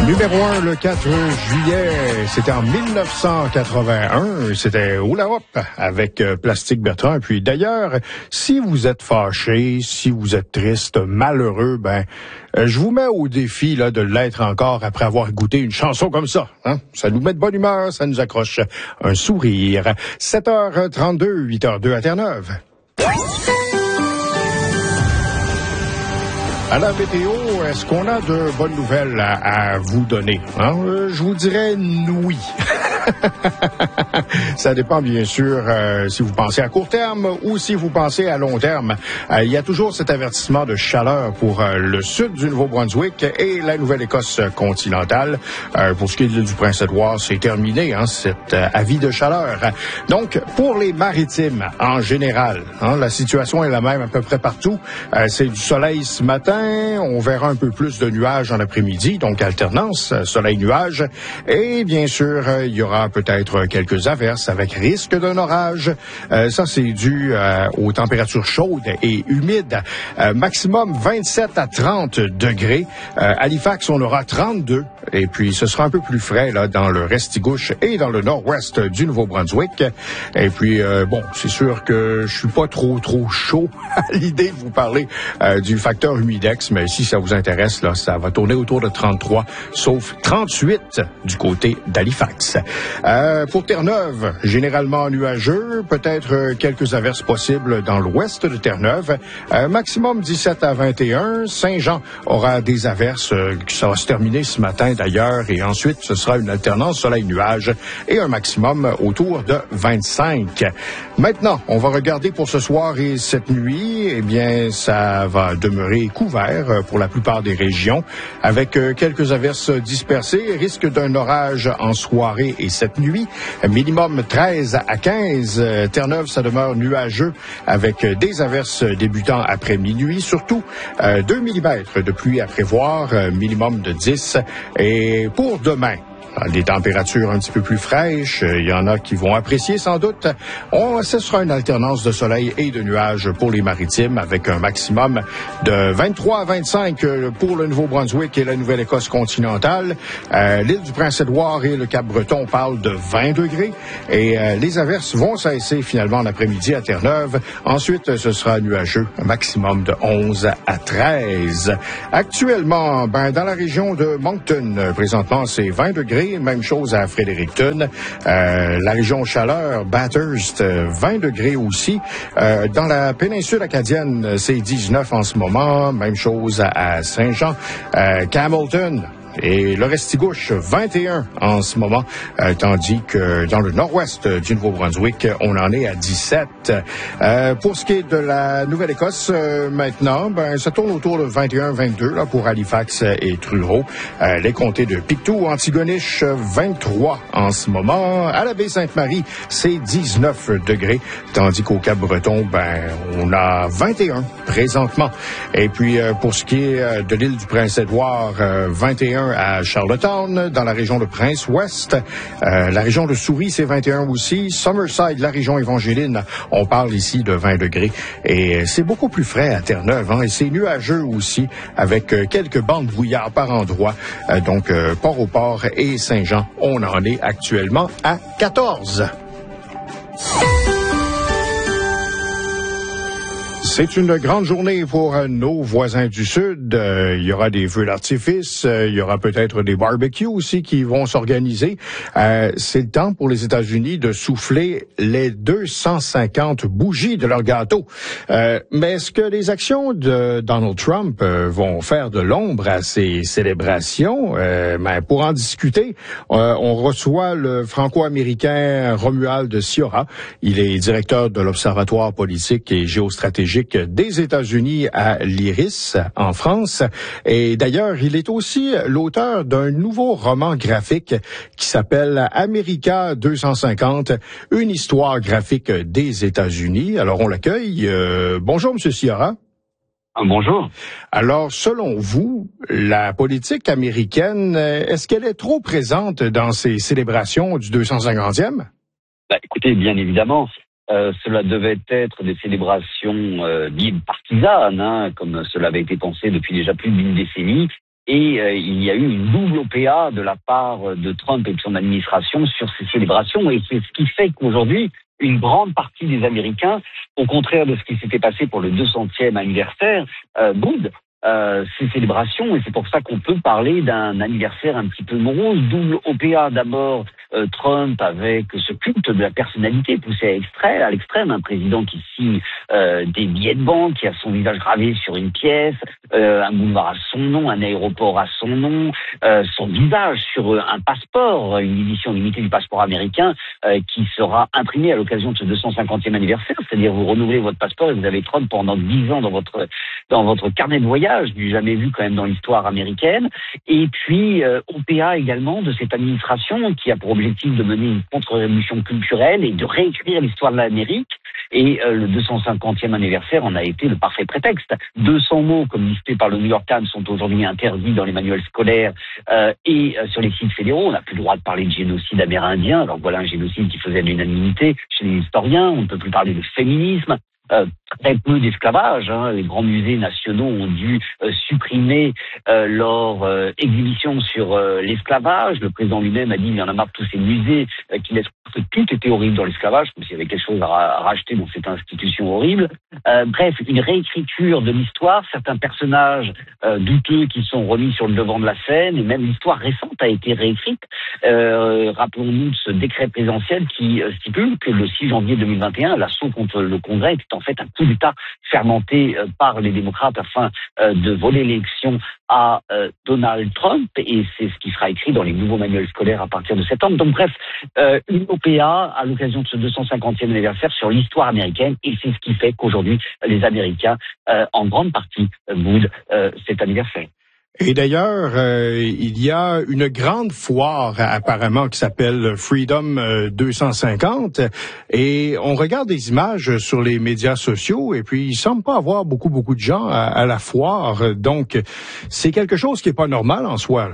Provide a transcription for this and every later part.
Numéro 1 le 4 juillet, c'était en 1981, c'était Hula Hoop avec Plastique Bertrand. Et puis d'ailleurs, si vous êtes fâché, si vous êtes triste, malheureux, je vous mets au défi là de l'être encore après avoir écouté une chanson comme ça. Hein? Ça nous met de bonne humeur, ça nous accroche un sourire. 7h32, 8h02 à Terre-Neuve. À la météo, est-ce qu'on a de bonnes nouvelles à vous donner? Hein? Je vous dirais oui. Ça dépend bien sûr si vous pensez à court terme ou si vous pensez à long terme. Il y a toujours cet avertissement de chaleur pour le sud du Nouveau-Brunswick et la Nouvelle-Écosse continentale. Pour ce qui est de l'île du Prince-Édouard, c'est terminé, cet avis de chaleur. Donc, pour les maritimes en général, la situation est la même à peu près partout. C'est du soleil ce matin. On verra un peu plus de nuages en après-midi, donc alternance, soleil-nuage. Et bien sûr, il y aura peut-être quelques averses avec risque d'un orage. Ça, c'est dû aux températures chaudes et humides. Maximum 27 à 30 degrés. Halifax, on aura 32. Et puis, ce sera un peu plus frais là dans le Restigouche et dans le nord-ouest du Nouveau-Brunswick. Et puis, c'est sûr que je suis pas trop chaud à l'idée de vous parler du facteur humidex. Mais si ça vous intéresse, là, ça va tourner autour de 33, sauf 38 du côté d'Halifax. Pour Terre-Neuve, généralement nuageux, peut-être quelques averses possibles dans l'ouest de Terre-Neuve. Maximum 17 à 21. Saint-Jean aura des averses, ça va se terminer ce matin d'ailleurs, et ensuite ce sera une alternance soleil-nuage et un maximum autour de 25. Maintenant, on va regarder pour ce soir et cette nuit, eh bien, ça va demeurer couvert pour la plupart des régions, avec quelques averses dispersées, risque d'un orage en soirée et cette nuit, minimum 13 à 15. Terre-Neuve, ça demeure nuageux avec des averses débutant après minuit, surtout 2 mm de pluie à prévoir, minimum de 10. Et pour demain, des températures un petit peu plus fraîches, il y en a qui vont apprécier sans doute. Ce sera une alternance de soleil et de nuages pour les maritimes avec un maximum de 23 à 25 pour le Nouveau-Brunswick et la Nouvelle-Écosse continentale. L'île du Prince-Édouard et le Cap-Breton parlent de 20 degrés et les averses vont cesser finalement l'après-midi à Terre-Neuve. Ensuite, ce sera nuageux, un maximum de 11 à 13. Actuellement, dans la région de Moncton, présentement, c'est 20 degrés. Même chose à Fredericton. La région chaleur, Bathurst, 20 degrés aussi. Dans la péninsule acadienne, c'est 19 en ce moment. Même chose à Saint-Jean. Campbellton. Et le Restigouche, 21 en ce moment, tandis que dans le nord-ouest du Nouveau-Brunswick, on en est à 17. Pour ce qui est de la Nouvelle-Écosse, maintenant, ça tourne autour de 21-22 là, pour Halifax et Truro. Les comtés de Pictou, Antigonish, 23 en ce moment. À la baie Sainte-Marie, c'est 19 degrés, tandis qu'au Cap-Breton, on a 21 présentement. Et puis, pour ce qui est de l'île du Prince-Édouard, 21 à Charlottetown, dans la région de Prince-Ouest. La région de Souris, c'est 21 aussi. Summerside, la région évangéline, on parle ici de 20 degrés. Et c'est beaucoup plus frais à Terre-Neuve, et c'est nuageux aussi, avec quelques bandes brouillard par endroits. Donc, Port-au-Port et Saint-Jean, on en est actuellement à 14. C'est une grande journée pour nos voisins du Sud. Il y aura des feux d'artifice, il y aura peut-être des barbecues aussi qui vont s'organiser. C'est le temps pour les États-Unis de souffler les 250 bougies de leur gâteau. Mais est-ce que les actions de Donald Trump vont faire de l'ombre à ces célébrations? Pour en discuter, on reçoit le franco-américain Romuald Sciorra. Il est directeur de l'Observatoire politique et géostratégique des États-Unis à l'IRIS, en France. Et d'ailleurs, il est aussi l'auteur d'un nouveau roman graphique qui s'appelle America 250, une histoire graphique des États-Unis. Alors, on l'accueille. Bonjour, Monsieur Sciorra. Bonjour. Alors, selon vous, la politique américaine, est-ce qu'elle est trop présente dans ces célébrations du 250e? Écoutez, bien évidemment, cela devait être des célébrations dites partisanes, comme cela avait été pensé depuis déjà plus d'une décennie. et il y a eu une double OPA de la part de Trump et de son administration sur ces célébrations, et c'est ce qui fait qu'aujourd'hui, une grande partie des Américains, au contraire de ce qui s'était passé pour le 200e anniversaire, boudent ces célébrations, et c'est pour ça qu'on peut parler d'un anniversaire un petit peu morose. Double OPA, d'abord Trump avec ce culte de la personnalité poussé à l'extrême, un président qui signe des billets de banque, qui a son visage gravé sur une pièce, un boulevard à son nom, un aéroport à son nom, son visage sur un passeport, une édition limitée du passeport américain qui sera imprimée à l'occasion de ce 250e anniversaire, c'est-à-dire vous renouvelez votre passeport et vous avez Trump pendant 10 ans dans votre carnet de voyage, du jamais vu quand même dans l'histoire américaine. Et puis OPA également de cette administration qui a pour objectif de mener une contre-révolution culturelle et de réécrire l'histoire de l'Amérique. Et le 250e anniversaire en a été le parfait prétexte. 200 mots, comme listés par le New York Times, sont aujourd'hui interdits dans les manuels scolaires et sur les sites fédéraux. On n'a plus le droit de parler de génocide amérindien. Alors voilà un génocide qui faisait de l'unanimité chez les historiens. On ne peut plus parler de féminisme. Très peu d'esclavage. Les grands musées nationaux ont dû supprimer leur exhibition sur l'esclavage. Le président lui-même a dit il y en a marre de tous ces musées qui laissent que tout était horrible dans l'esclavage, comme s'il y avait quelque chose à racheter dans cette institution horrible. Bref, une réécriture de l'histoire, certains personnages douteux qui sont remis sur le devant de la scène, et même l'histoire récente a été réécrite. Rappelons-nous de ce décret présidentiel qui stipule que le 6 janvier 2021, l'assaut contre le Congrès était en fait un coup d'État fermenté par les démocrates afin de voler l'élection à Donald Trump, et c'est ce qui sera écrit dans les nouveaux manuels scolaires à partir de septembre. Donc bref, une OPA à l'occasion de ce 250e anniversaire sur l'histoire américaine, et c'est ce qui fait qu'aujourd'hui les Américains en grande partie boudent cet anniversaire. Et d'ailleurs, il y a une grande foire apparemment qui s'appelle Freedom 250, et on regarde des images sur les médias sociaux et puis il semble pas avoir beaucoup de gens à la foire. Donc, c'est quelque chose qui est pas normal en soi,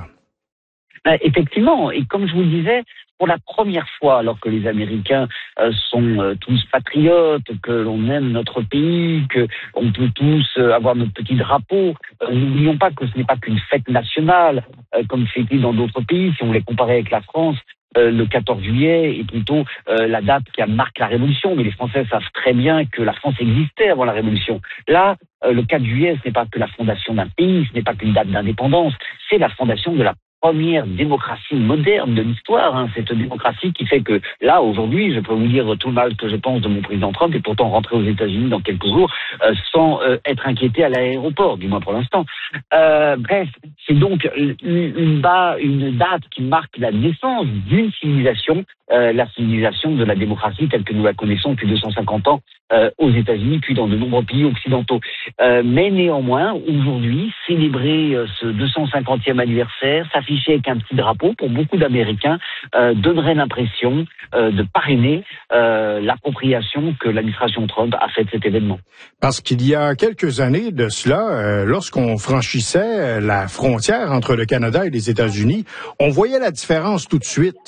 là. Effectivement, et comme je vous le disais, pour la première fois, alors que les Américains sont tous patriotes, que l'on aime notre pays, que on peut tous avoir notre petit drapeau, n'oublions pas que ce n'est pas qu'une fête nationale, comme c'était dans d'autres pays. Si on voulait comparer avec la France, le 14 juillet est plutôt la date qui marque la Révolution, mais les Français savent très bien que la France existait avant la Révolution. Là, le 4 juillet, ce n'est pas que la fondation d'un pays, ce n'est pas qu'une date d'indépendance, c'est la fondation de la première démocratie moderne de l'histoire, cette démocratie qui fait que là, aujourd'hui, je peux vous dire tout le mal que je pense de mon président Trump, et pourtant rentrer aux États-Unis dans quelques jours sans être inquiété à l'aéroport, du moins pour l'instant. Bref, c'est donc une date qui marque la naissance d'une civilisation, la civilisation de la démocratie telle que nous la connaissons depuis 250 ans aux États-Unis, puis dans de nombreux pays occidentaux. Mais néanmoins, aujourd'hui, célébrer ce 250e anniversaire, s'afficher avec un petit drapeau, pour beaucoup d'Américains, donnerait l'impression de parrainer l'appropriation que l'administration Trump a faite de cet événement. Parce qu'il y a quelques années de cela, lorsqu'on franchissait la frontière entre le Canada et les États-Unis, on voyait la différence tout de suite.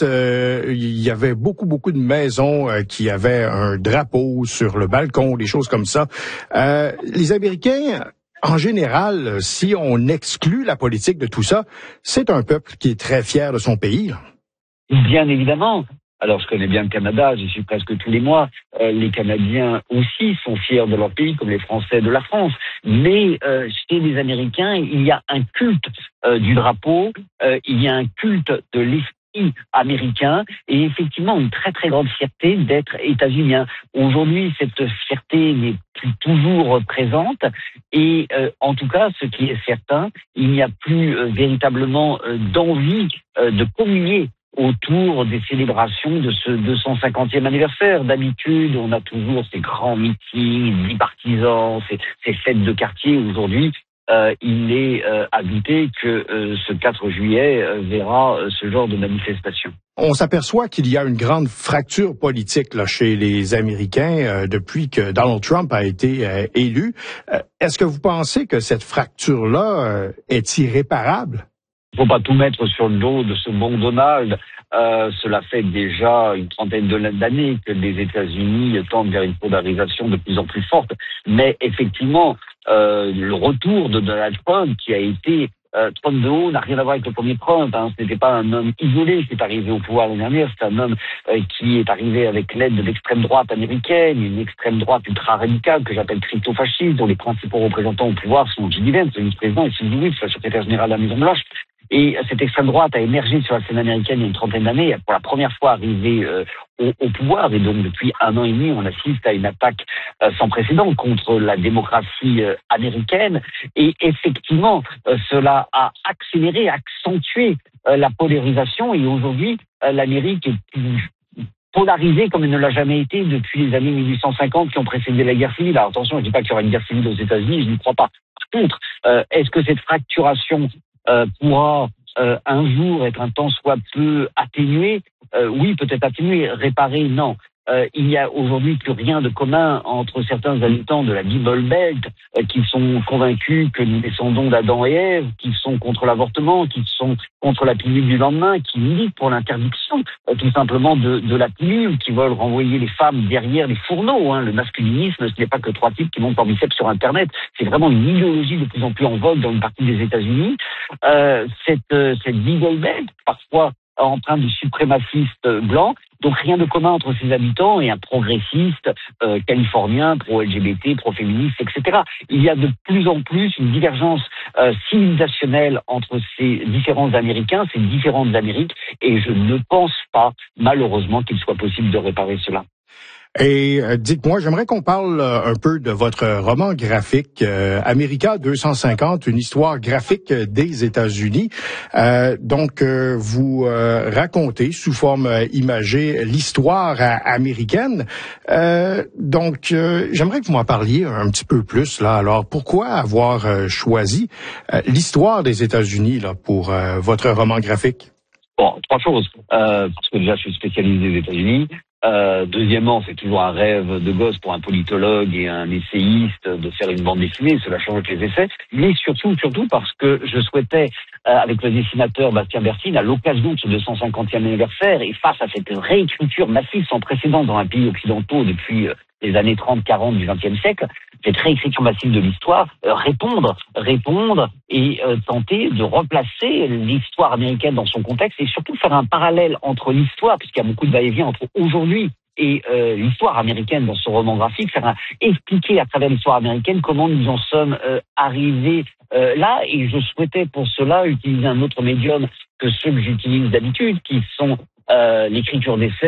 Il y avait beaucoup de maisons qui avaient un drapeau sur le balcon, des choses comme ça. Les Américains, en général, si on exclut la politique de tout ça, c'est un peuple qui est très fier de son pays. Bien évidemment. Alors, je connais bien le Canada, j'y suis presque tous les mois. Les Canadiens aussi sont fiers de leur pays, comme les Français de la France. Mais chez les Américains, il y a un culte du drapeau, il y a un culte de l'esprit américain, et effectivement une très grande fierté d'être états-unien. Aujourd'hui, cette fierté n'est plus toujours présente, et en tout cas, ce qui est certain, il n'y a plus véritablement d'envie de communier autour des célébrations de ce 250e anniversaire. D'habitude, on a toujours ces grands meetings bipartisans, ces fêtes de quartier. Aujourd'hui, il est à douter que ce 4 juillet verra ce genre de manifestation. On s'aperçoit qu'il y a une grande fracture politique là, chez les Américains depuis que Donald Trump a été élu. Est-ce que vous pensez que cette fracture-là est irréparable? Il ne faut pas tout mettre sur le dos de ce bon Donald. Cela fait déjà une trentaine d'années que les États-Unis tendent vers une polarisation de plus en plus forte. Mais effectivement, le retour de Donald Trump, qui a été Trump de haut n'a rien à voir avec le premier Trump. Ce n'était pas un homme isolé qui est arrivé au pouvoir l'année dernière. C'est un homme qui est arrivé avec l'aide de l'extrême droite américaine, une extrême droite ultra radicale que j'appelle crypto-fasciste, dont les principaux représentants au pouvoir sont J.D. Vance, le vice-président, et Sylvie Wicks, le secrétaire général de la Maison-Blanche. Et cette extrême droite a émergé sur la scène américaine il y a une trentaine d'années, pour la première fois arrivée au pouvoir. Et donc depuis 1 an et demi, on assiste à une attaque sans précédent contre la démocratie américaine. Et effectivement, cela a accéléré, accentué la polarisation. Et aujourd'hui, l'Amérique est plus polarisée comme elle ne l'a jamais été depuis les années 1850 qui ont précédé la guerre civile. Alors attention, je ne dis pas qu'il y aura une guerre civile aux États-Unis, je n'y crois pas. Par contre, est-ce que cette fracturation pourra un jour être un tant soit peu atténuée? Oui, peut-être atténuée. Réparée, non. Il n'y a aujourd'hui plus rien de commun entre certains habitants de la Bible Belt qui sont convaincus que nous descendons d'Adam et Ève, qui sont contre l'avortement, qui sont contre la pilule du lendemain, qui militent pour l'interdiction tout simplement de la pilule, qui veulent renvoyer les femmes derrière les fourneaux. Le masculinisme, ce n'est pas que 3 types qui montent en biceps sur Internet. C'est vraiment une idéologie de plus en plus en vogue dans une partie des États-Unis. Cette Bible Belt, parfois empreinte de suprémacistes blancs. Donc rien de commun entre ces habitants et un progressiste californien, pro-LGBT, pro-féministe, etc. Il y a de plus en plus une divergence civilisationnelle entre ces différents Américains, ces différentes Amériques, et je ne pense pas, malheureusement, qu'il soit possible de réparer cela. Et dites-moi, j'aimerais qu'on parle un peu de votre roman graphique America 250, une histoire graphique des États-Unis. Donc, vous racontez sous forme imagée l'histoire américaine. Donc, j'aimerais que vous m'en parliez un petit peu plus là. Alors, pourquoi avoir choisi l'histoire des États-Unis là pour votre roman graphique? Bon, 3 choses. Parce que déjà, je suis spécialisé des États-Unis. Deuxièmement, c'est toujours un rêve de gosse pour un politologue et un essayiste de faire une bande dessinée, cela change avec les essais, mais surtout parce que je souhaitais, avec le dessinateur Bastien Bertine, à l'occasion de ce 250e anniversaire, et face à cette réécriture massive sans précédent dans un pays occidentaux depuis les années 30-40 du XXe siècle, cette réécriture massive de l'histoire, répondre et tenter de replacer l'histoire américaine dans son contexte et surtout faire un parallèle entre l'histoire, puisqu'il y a beaucoup de va-et-vient entre aujourd'hui et l'histoire américaine dans ce roman graphique, expliquer à travers l'histoire américaine comment nous en sommes arrivés là. Et je souhaitais pour cela utiliser un autre médium que ceux que j'utilise d'habitude, qui sont l'écriture d'essais